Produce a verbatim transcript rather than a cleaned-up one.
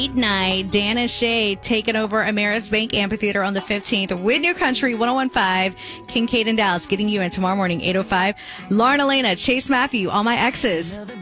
Night, Dan and Shay taking over Ameris Bank Amphitheater on the fifteenth with New Country one oh one point five, Kincaid and Dallas, getting you in tomorrow morning, eight oh five. Lauren Elena, Chase Matthew, All My Exes.